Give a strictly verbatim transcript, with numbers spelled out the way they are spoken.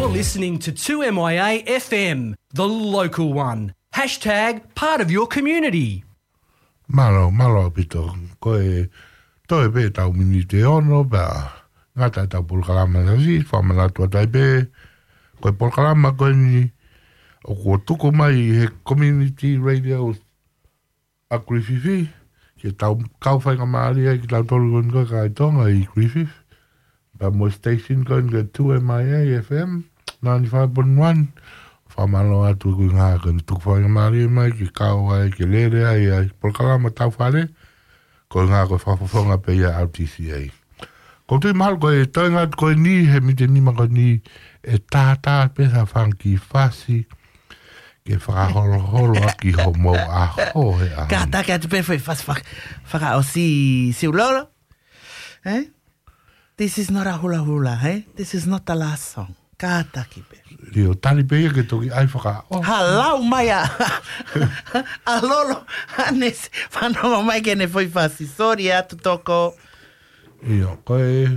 You're listening to two M I A F M, the local one. Hashtag part of your community. Malo, malo pito. Koe, toi pe tau minite ono, ba ngata tau polkalama nasi, whamana tua tai pe. Koe polkalama koe ni, o kua tuko mai he community radio a Griffith, ke tau kauwhainga maaria ki tau toru koe koe kai tonga i Griffith. Ba mo station koe koe two M I A F M, ninety-five point one. Whamalo atu koe ngā koe tuko whainga maaria mai, ki kau ai, ki lere ai, ai polkalama tau whare. Koe ngā koe whawhawhonga pe ia R T C A. Ko tui mahal koe toi ngā koe ni, he mite nima koe ni, e tātā pesa whanki whasi, ke whakaholo holo aki ho mo a ho he a. Ka ta ka te pe foi fas whaka o si si ulolo. Eh? This is not a hula hula, eh? This is not the last song. Ka ta ki pe. Rio tani pe ia ke toki ai whaka. Oh. Halau mai a. A lolo. Anes. Whanonga mai ke ne foi fasi. Sorry atu toko. Io, koe